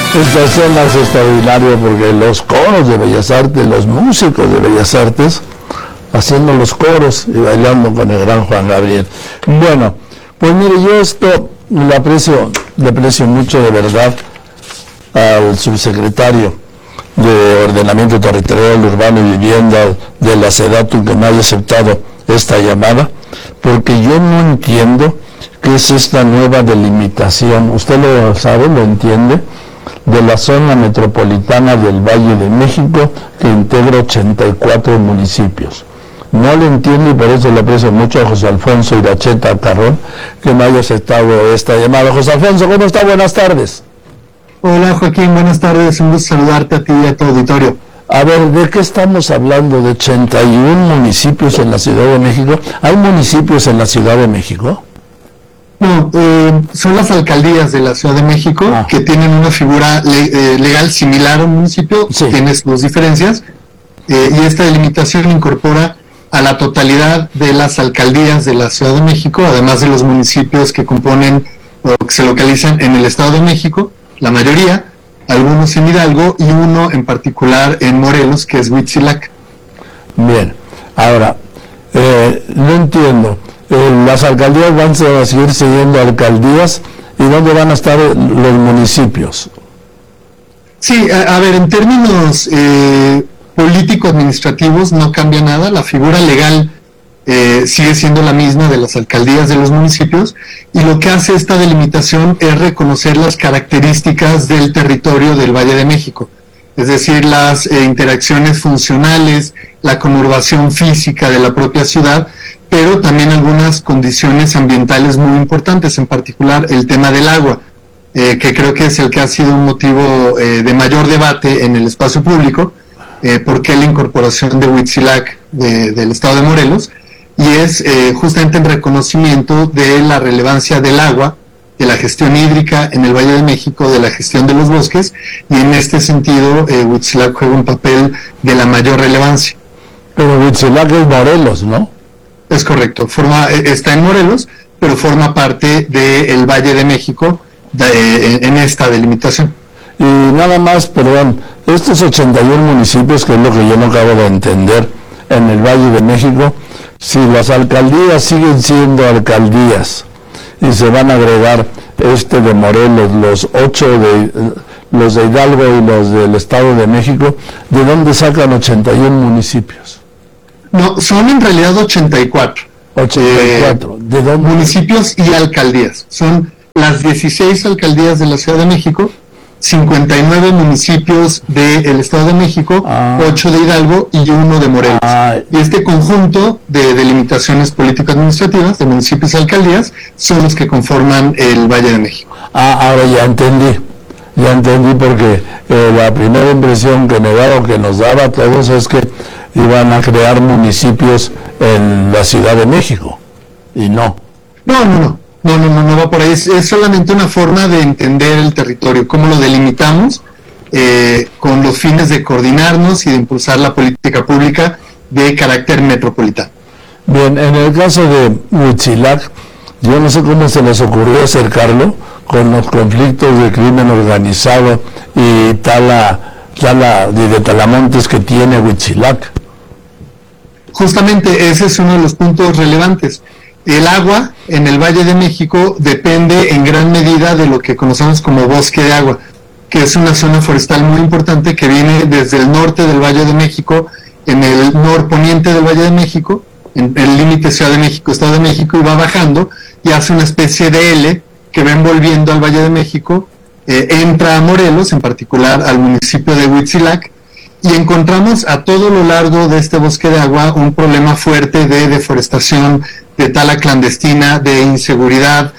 Esta escena es extraordinaria porque los coros de Bellas Artes, los músicos de Bellas Artes, haciendo los coros y bailando con el gran Juan Gabriel. Bueno, pues mire, yo esto le aprecio mucho de verdad al subsecretario de Ordenamiento Territorial, Urbano y Vivienda de la SEDATU que me haya aceptado esta llamada, porque yo no entiendo qué es esta nueva delimitación. Usted lo sabe, lo entiende, de la zona metropolitana del Valle de México, que integra 84 municipios. No lo entiendo y por eso le aprecio mucho a José Alfonso Iracheta Carrón que me haya aceptado esta llamada. José Alfonso, ¿cómo está? Buenas tardes. Hola Joaquín, buenas tardes, un gusto saludarte a ti y a tu auditorio. A ver, ¿de qué estamos hablando? ¿De 81 municipios en la Ciudad de México? ¿Hay municipios en la Ciudad de México? No, son las alcaldías de la Ciudad de México que tienen una figura legal similar a un municipio, sí. Tiene sus diferencias, y esta delimitación incorpora a la totalidad de las alcaldías de la Ciudad de México, además de los municipios que componen o que se localizan en el Estado de México, la mayoría, algunos en Hidalgo y uno en particular en Morelos, que es Huitzilac. Bien, ahora, no entiendo. Las alcaldías van a seguir siendo alcaldías, ¿y dónde van a estar los municipios? Sí, a ver, en términos político-administrativos no cambia nada, la figura legal sigue siendo la misma de las alcaldías de los municipios, y lo que hace esta delimitación es reconocer las características del territorio del Valle de México, es decir, las interacciones funcionales, la conurbación física de la propia ciudad, pero también algunas condiciones ambientales muy importantes, en particular el tema del agua, que creo que es el que ha sido un motivo de mayor debate en el espacio público, porque la incorporación de Huitzilac del estado de Morelos, y es justamente en reconocimiento de la relevancia del agua, de la gestión hídrica en el Valle de México, de la gestión de los bosques, y en este sentido Huitzilac juega un papel de la mayor relevancia. Pero Huitzilac es Morelos, ¿no? Es correcto, está en Morelos, pero forma parte del Valle de México en esta delimitación. Y nada más, perdón, estos 81 municipios, que es lo que yo no acabo de entender, en el Valle de México, si las alcaldías siguen siendo alcaldías y se van a agregar de Morelos, los 8 los de Hidalgo y los del Estado de México, ¿de dónde sacan 81 municipios? No, son en realidad 84. 84. ¿De dónde? Municipios y alcaldías. Son las 16 alcaldías de la Ciudad de México, 59 municipios del Estado de México, 8 de Hidalgo y 1 de Morelos. Y este conjunto de delimitaciones político-administrativas, de municipios y alcaldías, son los que conforman el Valle de México. Ahora ya entendí porque la primera impresión que nos daba a todos es que iban a crear municipios en la Ciudad de México, y no. No va por ahí, es solamente una forma de entender el territorio, cómo lo delimitamos, con los fines de coordinarnos y de impulsar la política pública de carácter metropolitano. Bien, en el caso de Huitzilac, yo no sé cómo se les ocurrió acercarlo con los conflictos de crimen organizado y de talamontes que tiene Huitzilac. Justamente ese es uno de los puntos relevantes. El agua en el Valle de México depende en gran medida de lo que conocemos como bosque de agua, que es una zona forestal muy importante que viene desde el norte del Valle de México, en el norponiente del Valle de México, en el límite Ciudad de México, Estado de México, y va bajando y hace una especie de L que va envolviendo al Valle de México, entra a Morelos, en particular al municipio de Huitzilac, y encontramos a todo lo largo de este bosque de agua un problema fuerte de deforestación, de tala clandestina, de inseguridad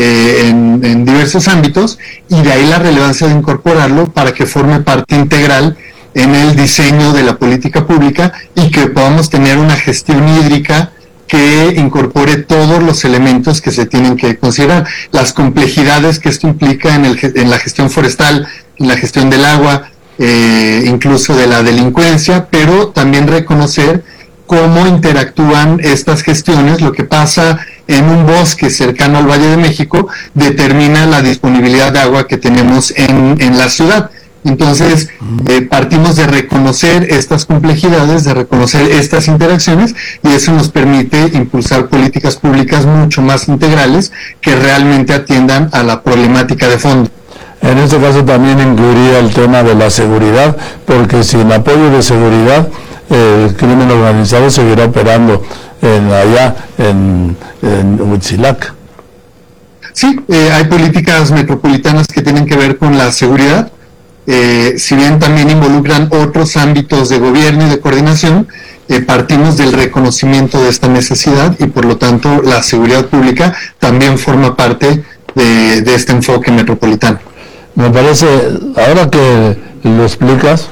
en diversos ámbitos, y de ahí la relevancia de incorporarlo para que forme parte integral en el diseño de la política pública y que podamos tener una gestión hídrica que incorpore todos los elementos que se tienen que considerar, las complejidades que esto implica en la gestión forestal, en la gestión del agua, incluso de la delincuencia, pero también reconocer cómo interactúan estas gestiones, lo que pasa en un bosque cercano al Valle de México determina la disponibilidad de agua que tenemos en la ciudad. Entonces, partimos de reconocer estas complejidades, de reconocer estas interacciones, y eso nos permite impulsar políticas públicas mucho más integrales que realmente atiendan a la problemática de fondo. En este caso también incluiría el tema de la seguridad, porque sin apoyo de seguridad, el crimen organizado seguirá operando allá en Huitzilac. Sí, hay políticas metropolitanas que tienen que ver con la seguridad. Si bien también involucran otros ámbitos de gobierno y de coordinación, partimos del reconocimiento de esta necesidad y por lo tanto la seguridad pública también forma parte de este enfoque metropolitano. Me parece, ahora que lo explicas,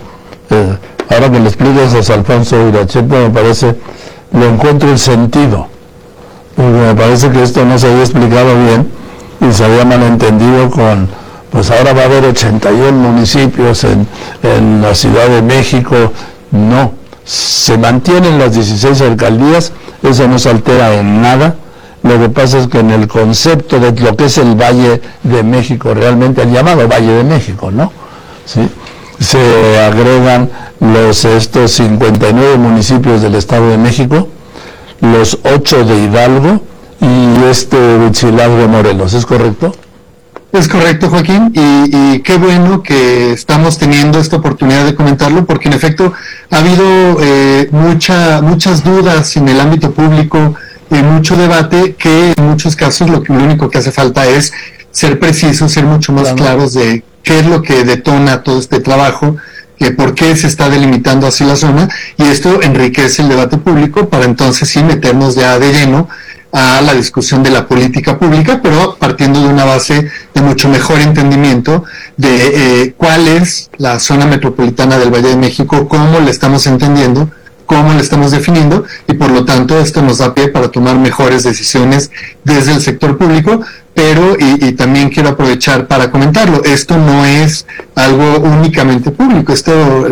José Alfonso Iracheta, me parece, le encuentro el sentido, porque me parece que esto no se había explicado bien y se había malentendido pues ahora va a haber 81 municipios en la Ciudad de México. No, se mantienen las 16 alcaldías, eso no se altera en nada. Lo que pasa es que en el concepto de lo que es el Valle de México, realmente el llamado Valle de México, ¿no? ¿Sí? Se agregan estos 59 municipios del Estado de México, los 8 de Hidalgo y Huitzilac de Morelos, ¿es correcto? Es correcto, Joaquín, y qué bueno que estamos teniendo esta oportunidad de comentarlo, porque en efecto ha habido muchas dudas en el ámbito público, mucho debate, que en muchos casos lo único que hace falta es ser precisos, ser mucho más claros de qué es lo que detona todo este trabajo, por qué se está delimitando así la zona, y esto enriquece el debate público para entonces sí meternos ya de lleno a la discusión de la política pública, pero partiendo de una base de mucho mejor entendimiento de cuál es la zona metropolitana del Valle de México, cómo la estamos entendiendo, cómo la estamos definiendo, y por lo tanto esto nos da pie para tomar mejores decisiones desde el sector público. Pero, y también quiero aprovechar para comentarlo, esto no es algo únicamente público, esto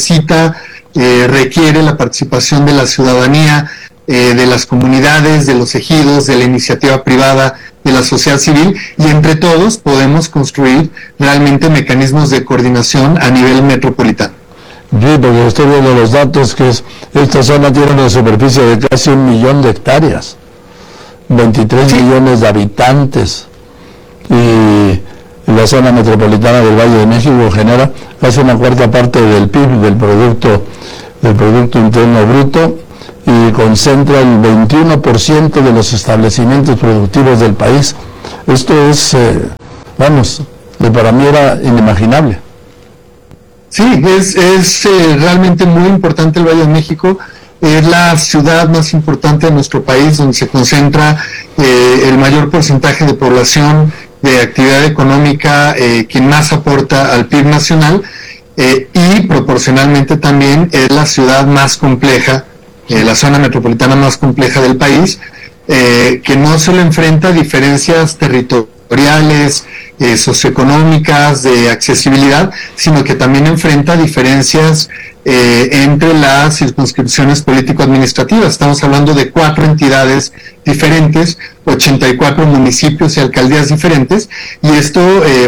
requiere la participación de la ciudadanía, de las comunidades, de los ejidos, de la iniciativa privada, de la sociedad civil, y entre todos podemos construir realmente mecanismos de coordinación a nivel metropolitano. Sí, porque estoy viendo los datos que esta zona tiene una superficie de casi 1 millón de hectáreas, 23 millones de habitantes, y la zona metropolitana del Valle de México genera casi una cuarta parte del PIB, del Producto Interno Bruto, y concentra el 21% de los establecimientos productivos del país. Esto es, para mí era inimaginable. Sí, es realmente muy importante el Valle de México. Es la ciudad más importante de nuestro país, donde se concentra el mayor porcentaje de población, de actividad económica, quien más aporta al PIB nacional, y proporcionalmente también es la ciudad más compleja, la zona metropolitana más compleja del país, que no solo enfrenta diferencias territoriales, socioeconómicas, de accesibilidad, sino que también enfrenta diferencias entre las circunscripciones político-administrativas. Estamos hablando de 4 entidades diferentes, 84 municipios y alcaldías diferentes, y esto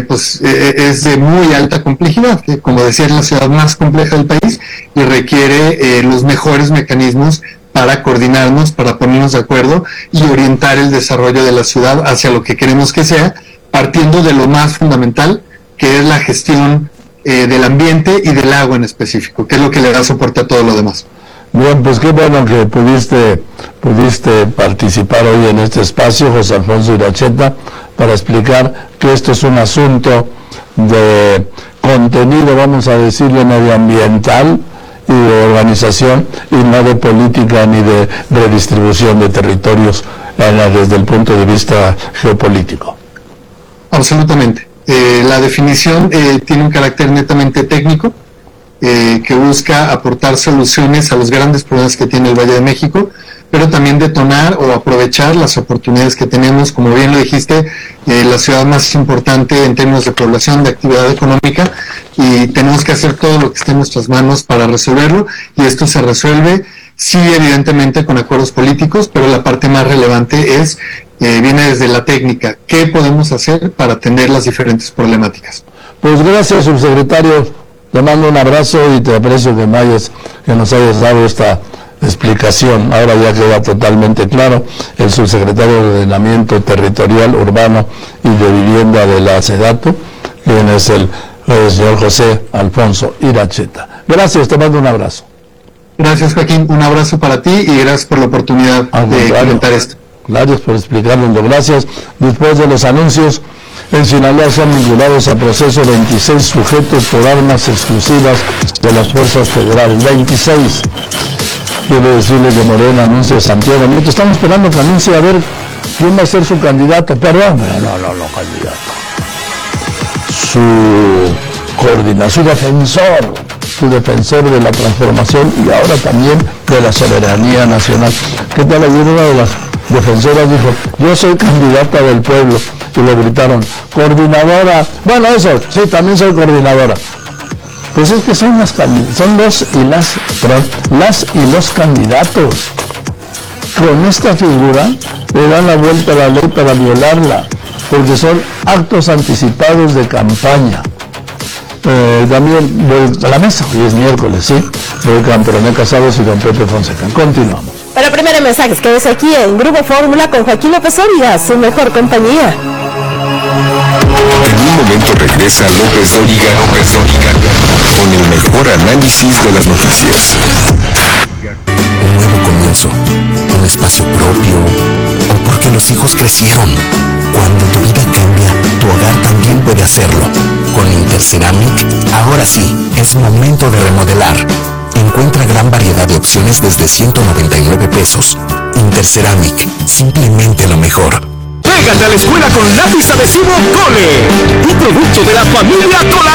es de muy alta complejidad, que como decía es la ciudad más compleja del país y requiere los mejores mecanismos para coordinarnos, para ponernos de acuerdo y orientar el desarrollo de la ciudad hacia lo que queremos que sea, partiendo de lo más fundamental, que es la gestión del ambiente y del agua en específico, que es lo que le da soporte a todo lo demás. Bien, pues qué bueno que pudiste participar hoy en este espacio, José Alfonso Iracheta, para explicar que esto es un asunto de contenido, vamos a decirle, medioambiental y de organización, y no de política ni de redistribución de territorios desde el punto de vista geopolítico. Absolutamente. La definición tiene un carácter netamente técnico, que busca aportar soluciones a los grandes problemas que tiene el Valle de México, pero también detonar o aprovechar las oportunidades que tenemos, como bien lo dijiste, la ciudad más importante en términos de población, de actividad económica, y tenemos que hacer todo lo que esté en nuestras manos para resolverlo, y esto se resuelve, sí, evidentemente con acuerdos políticos, pero la parte más relevante es viene desde la técnica. ¿Qué podemos hacer para atender las diferentes problemáticas? Pues gracias, subsecretario. Te mando un abrazo y te aprecio que nos hayas dado esta explicación. Ahora ya queda totalmente claro. El subsecretario de Ordenamiento Territorial, Urbano y de Vivienda de la SEDATU, quien es el señor José Alfonso Iracheta. Gracias, te mando un abrazo. Gracias, Joaquín. Un abrazo para ti y gracias por la oportunidad de comentar esto. Gracias por explicarlo. Gracias. Después de los anuncios, en Sinaloa se han vinculado a proceso 26 sujetos por armas exclusivas de las fuerzas federales. 26. Quiero decirle que Morena anuncia Santiago. Estamos esperando que anuncie a ver quién va a ser su candidato. Perdón, no, candidato. Su defensor de la transformación y ahora también de la soberanía nacional. ¿Qué tal? Ayer una de las defensoras dijo, yo soy candidata del pueblo, y le gritaron, coordinadora. Bueno, eso, sí, también soy coordinadora. Pues es que son las y los candidatos. Con esta figura le dan la vuelta a la ley para violarla, porque son actos anticipados de campaña. También voy a la mesa, hoy es miércoles, ¿sí? Voy con René Casados y don Pepe Fonseca. Continuamos. Para primeros mensajes, quédese aquí en Grupo Fórmula con Joaquín López Dóriga, su mejor compañía. En un momento regresa López Dóriga con el mejor análisis de las noticias. Un nuevo comienzo, un espacio propio, o porque los hijos crecieron. Cuando tu vida cambia, tu hogar también puede hacerlo. Con Interceramic, ahora sí, es momento de remodelar. Encuentra gran variedad de opciones desde 199 pesos. Interceramic, simplemente lo mejor. Pégate a la escuela con lápiz adhesivo Cole, un producto de la familia Cola